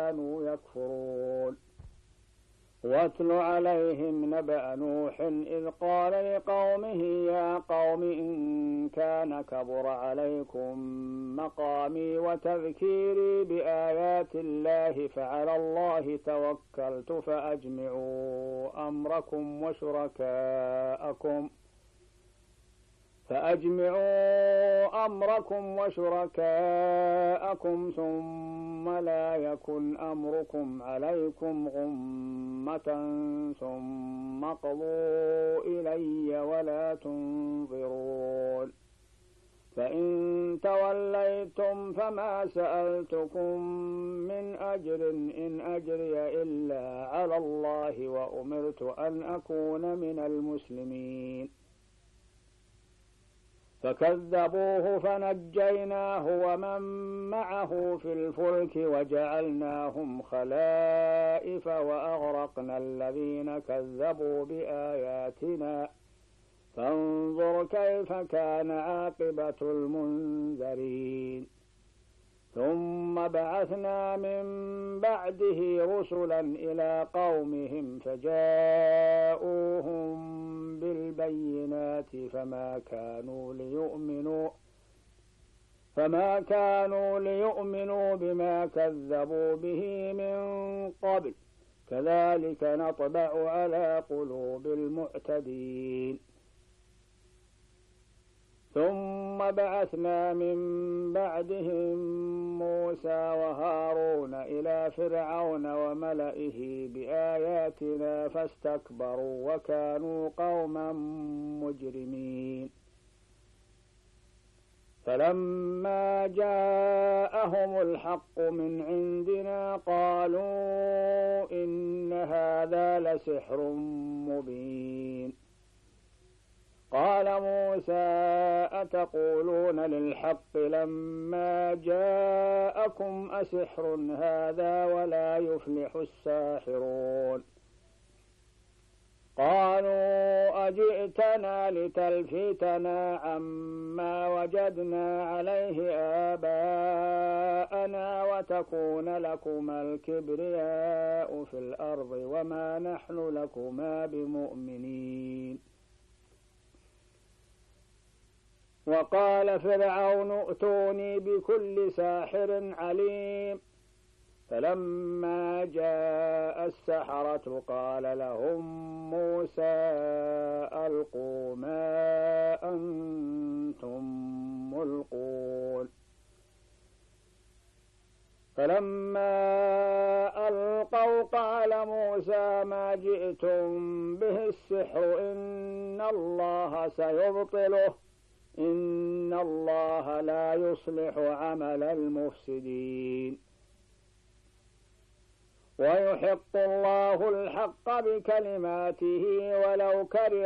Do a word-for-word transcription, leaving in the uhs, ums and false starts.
كانوا يكفرون. واتل عليهم نبأ نوح إذ قال لقومه يا قوم إن كان كبر عليكم مقامي وتذكيري بآيات الله فعلى الله توكلت فأجمعوا أمركم وشركاءكم فأجمعوا أمركم وشركاءكم ثم لا يكن أمركم عليكم غمة ثم قضوا إلي ولا تنظرون. فإن توليتم فما سألتكم من أجر إن أجري إلا على الله وأمرت أن أكون من المسلمين. فكذبوه فنجيناه ومن معه في الفلك وجعلناهم خلائف وأغرقنا الذين كذبوا بآياتنا فانظر كيف كان عاقبة المنذرين. ثم بعثنا من بعده رسلا إلى قومهم فجاءوهم بالبينات فما كانوا ليؤمنوا فما كانوا ليؤمنوا بما كذبوا به من قبل كذلك نطبع على قلوب المعتدين. ثم بعثنا من بعدهم موسى وهارون إلى فرعون وملئه بآياتنا فاستكبروا وكانوا قوما مجرمين. فلما جاءهم الحق من عندنا قالوا إن هذا لسحر مبين. قال موسى أتقولون للحق لما جاءكم أسحر هذا ولا يفلح الساحرون. قالوا أجئتنا لتلفتنا عما وجدنا عليه آباءنا وتكون لكما الكبرياء في الأرض وما نحن لكما بمؤمنين. وقال فرعون ائتوني بكل ساحر عليم. فلما جاء السحرة قال لهم موسى ألقوا ما أنتم ملقون. فلما ألقوا قال موسى ما جئتم به السحر إن الله سيبطله إن الله لا يصلح عمل المفسدين. ويحق الله الحق بكلماته ولو كره